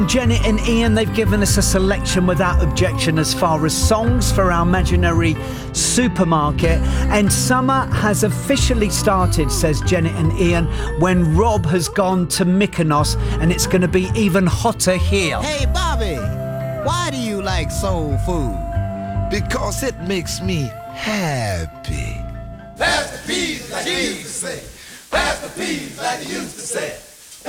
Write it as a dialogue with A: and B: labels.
A: Janet and Ian, they've given us a selection without objection as far as songs for our imaginary supermarket. And summer has officially started, says Janet and Ian, when Rob has gone to Mykonos, and it's going to be even hotter here.
B: Hey, Bobby, why do you like soul food?
C: Because it makes me happy.
D: Pass the peas like you used to say. Pass the peas like you used to say.